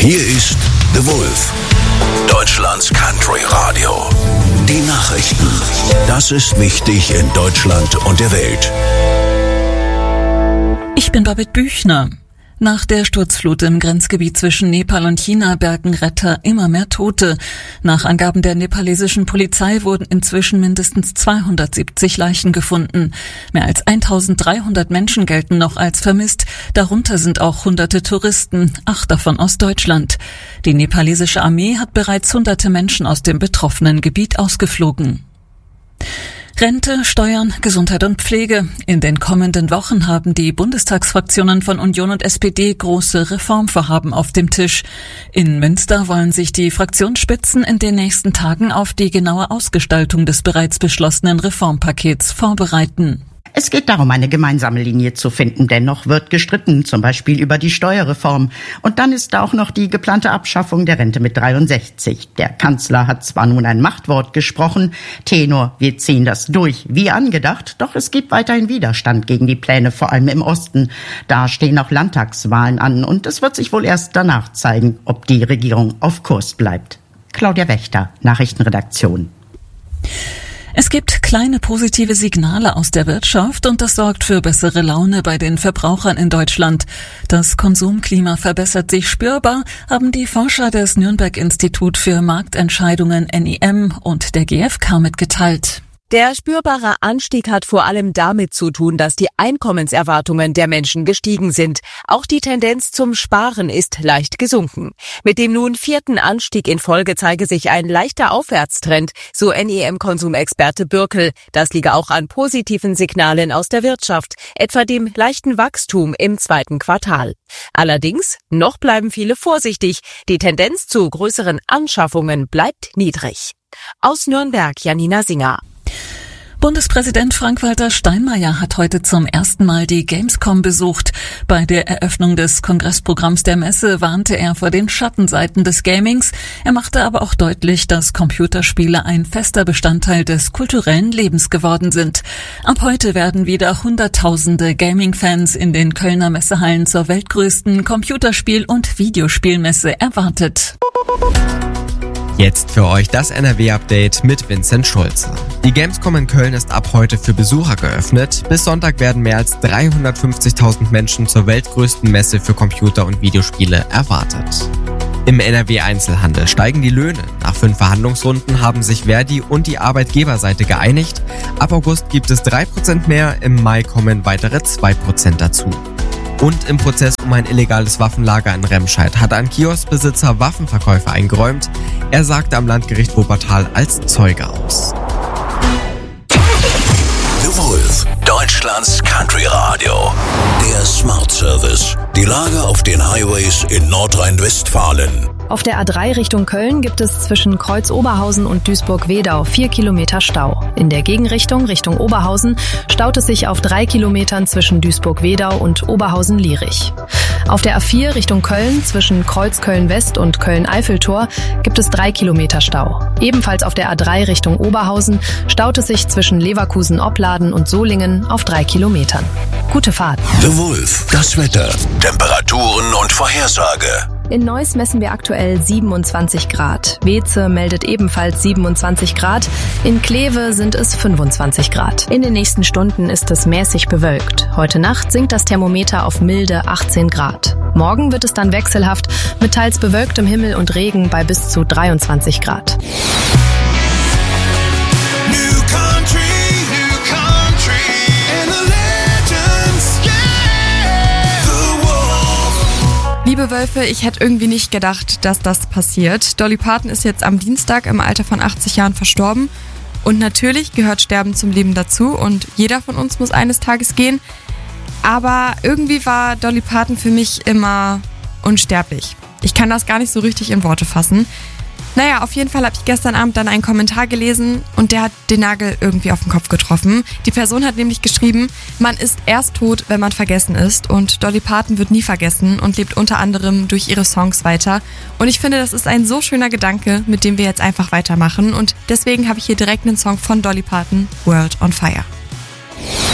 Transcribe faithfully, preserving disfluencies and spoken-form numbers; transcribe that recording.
Hier ist The Wolf, Deutschlands Country Radio. Die Nachrichten. Das ist wichtig in Deutschland und der Welt. Ich bin Babette Büchner. Nach der Sturzflut im Grenzgebiet zwischen Nepal und China bergen Retter immer mehr Tote. Nach Angaben der nepalesischen Polizei wurden inzwischen mindestens zweihundertsiebzig Leichen gefunden. Mehr als eintausenddreihundert Menschen gelten noch als vermisst. Darunter sind auch hunderte Touristen, acht davon aus Deutschland. Die nepalesische Armee hat bereits hunderte Menschen aus dem betroffenen Gebiet ausgeflogen. Rente, Steuern, Gesundheit und Pflege. In den kommenden Wochen haben die Bundestagsfraktionen von Union und S P D große Reformvorhaben auf dem Tisch. In Münster wollen sich die Fraktionsspitzen in den nächsten Tagen auf die genaue Ausgestaltung des bereits beschlossenen Reformpakets vorbereiten. Es geht darum, eine gemeinsame Linie zu finden. Dennoch wird gestritten, zum Beispiel über die Steuerreform. Und dann ist da auch noch die geplante Abschaffung der Rente mit dreiundsechzig. Der Kanzler hat zwar nun ein Machtwort gesprochen, Tenor, wir ziehen das durch, wie angedacht, doch es gibt weiterhin Widerstand gegen die Pläne, vor allem im Osten. Da stehen auch Landtagswahlen an und es wird sich wohl erst danach zeigen, ob die Regierung auf Kurs bleibt. Claudia Wächter, Nachrichtenredaktion. Es gibt kleine positive Signale aus der Wirtschaft und das sorgt für bessere Laune bei den Verbrauchern in Deutschland. Das Konsumklima verbessert sich spürbar, haben die Forscher des Nürnberg-Institut für Marktentscheidungen N I M und der G F K mitgeteilt. Der spürbare Anstieg hat vor allem damit zu tun, dass die Einkommenserwartungen der Menschen gestiegen sind. Auch die Tendenz zum Sparen ist leicht gesunken. Mit dem nun vierten Anstieg in Folge zeige sich ein leichter Aufwärtstrend, so N I M-Konsumexperte Bürkel. Das liege auch an positiven Signalen aus der Wirtschaft, etwa dem leichten Wachstum im zweiten Quartal. Allerdings, noch bleiben viele vorsichtig. Die Tendenz zu größeren Anschaffungen bleibt niedrig. Aus Nürnberg, Janina Singer. Bundespräsident Frank-Walter Steinmeier hat heute zum ersten Mal die Gamescom besucht. Bei der Eröffnung des Kongressprogramms der Messe warnte er vor den Schattenseiten des Gamings. Er machte aber auch deutlich, dass Computerspiele ein fester Bestandteil des kulturellen Lebens geworden sind. Ab heute werden wieder Hunderttausende Gaming-Fans in den Kölner Messehallen zur weltgrößten Computerspiel- und Videospielmesse erwartet. Jetzt für euch das N R W-Update mit Vincent Schulze. Die Gamescom in Köln ist ab heute für Besucher geöffnet. Bis Sonntag werden mehr als dreihundertfünfzigtausend Menschen zur weltgrößten Messe für Computer- und Videospiele erwartet. Im N R W-Einzelhandel steigen die Löhne. Nach fünf Verhandlungsrunden haben sich Verdi und die Arbeitgeberseite geeinigt. Ab August gibt es drei Prozent mehr, im Mai kommen weitere zwei Prozent dazu. Und im Prozess um ein illegales Waffenlager in Remscheid hat ein Kioskbesitzer Waffenverkäufer eingeräumt. Er sagte am Landgericht Wuppertal als Zeuge aus. The Wolf, Deutschlands Country Radio. Der Smart Service. Die Lage auf den Highways in Nordrhein-Westfalen. Auf der A drei Richtung Köln gibt es zwischen Kreuz-Oberhausen und Duisburg-Wedau vier Kilometer Stau. In der Gegenrichtung Richtung Oberhausen staut es sich auf drei Kilometern zwischen Duisburg-Wedau und Oberhausen-Lierich. Auf der A vier Richtung Köln zwischen Kreuz-Köln-West und Köln-Eiffeltor gibt es drei Kilometer Stau. Ebenfalls auf der A drei Richtung Oberhausen staut es sich zwischen Leverkusen-Opladen und Solingen auf drei Kilometern. Gute Fahrt. The Wolf, das Wetter, Temperaturen und Vorhersage. In Neuss messen wir aktuell siebenundzwanzig Grad. Weeze meldet ebenfalls siebenundzwanzig Grad. In Kleve sind es fünfundzwanzig Grad. In den nächsten Stunden ist es mäßig bewölkt. Heute Nacht sinkt das Thermometer auf milde achtzehn Grad. Morgen wird es dann wechselhaft mit teils bewölktem Himmel und Regen bei bis zu dreiundzwanzig Grad. Liebe Wölfe, ich hätte irgendwie nicht gedacht, dass das passiert. Dolly Parton ist jetzt am Dienstag im Alter von achtzig Jahren verstorben. Und natürlich gehört Sterben zum Leben dazu und jeder von uns muss eines Tages gehen. Aber irgendwie war Dolly Parton für mich immer unsterblich. Ich kann das gar nicht so richtig in Worte fassen. Naja, auf jeden Fall habe ich gestern Abend dann einen Kommentar gelesen und der hat den Nagel irgendwie auf den Kopf getroffen. Die Person hat nämlich geschrieben, man ist erst tot, wenn man vergessen ist und Dolly Parton wird nie vergessen und lebt unter anderem durch ihre Songs weiter. Und ich finde, das ist ein so schöner Gedanke, mit dem wir jetzt einfach weitermachen und deswegen habe ich hier direkt einen Song von Dolly Parton, World on Fire.